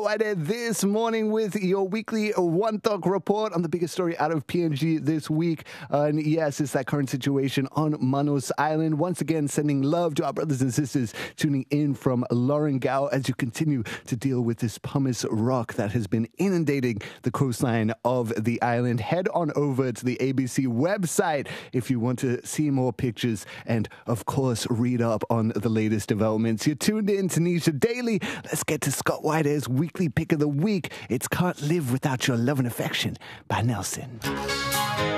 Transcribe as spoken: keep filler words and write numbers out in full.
Whitehead this morning with your weekly One Talk report on the biggest story out of P N G this week. Uh, and yes, it's that current situation on Manus Island. Once again, sending love to our brothers and sisters tuning in from Lorengau as you continue to deal with this pumice rock that has been inundating the coastline of the island. Head on over to the A B C website if you want to see more pictures and, of course, read up on the latest developments. You're tuned in to Nisha Daily. Let's get to Scott Whitehead's weekly pick of the week. It's Can't Live Without Your Love and Affection by Nelson.